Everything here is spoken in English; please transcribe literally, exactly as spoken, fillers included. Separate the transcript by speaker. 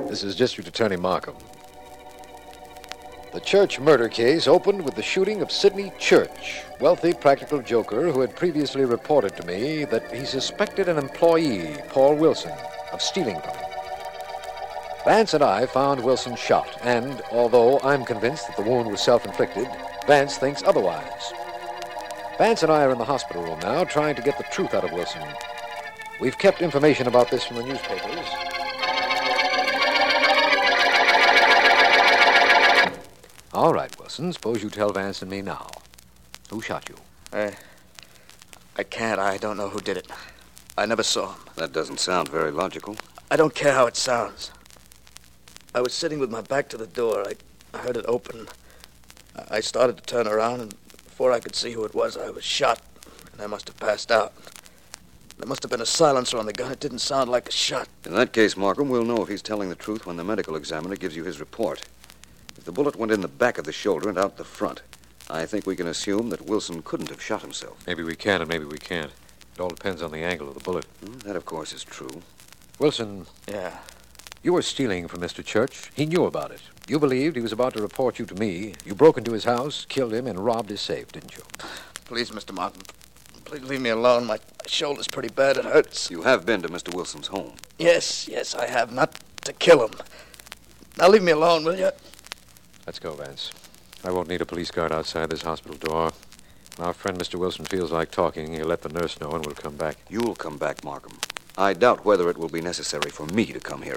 Speaker 1: This is District Attorney Markham. The Church murder case opened with the shooting of Sidney Church, wealthy practical joker who had previously reported to me that he suspected an employee, Paul Wilson, of stealing from him. Vance and I found Wilson shot, and although I'm convinced that the wound was self-inflicted, Vance thinks otherwise. Vance and I are in the hospital room now, trying to get the truth out of Wilson. We've kept information about this from the newspapers. All right, Wilson, suppose you tell Vance and me now. Who shot you?
Speaker 2: I... I can't. I don't know who did it. I never saw him.
Speaker 3: That doesn't sound very logical.
Speaker 2: I don't care how it sounds. I was sitting with my back to the door. I, I heard it open. I started to turn around, and before I could see who it was, I was shot, and I must have passed out. There must have been a silencer on the gun. It didn't sound like a shot.
Speaker 3: In that case, Markham, we'll know if he's telling the truth when the medical examiner gives you his report. If the bullet went in the back of the shoulder and out the front, I think we can assume that Wilson couldn't have shot himself.
Speaker 1: Maybe we can and maybe we can't. It all depends on the angle of the bullet.
Speaker 3: Mm, that, of course, is true.
Speaker 1: Wilson.
Speaker 2: Yeah.
Speaker 1: You were stealing from Mister Church. He knew about it. You believed he was about to report you to me. You broke into his house, killed him, and robbed his safe, didn't you?
Speaker 2: Please, Mister Martin, please leave me alone. My shoulder's pretty bad. It hurts.
Speaker 3: You have been to Mister Wilson's home.
Speaker 2: Yes, yes, I have. Not to kill him. Now leave me alone, will you?
Speaker 1: Let's go, Vance. I won't need a police guard outside this hospital door. When our friend Mister Wilson feels like talking, he'll let the nurse know and we'll come back.
Speaker 3: You'll come back, Markham. I doubt whether it will be necessary for me to come here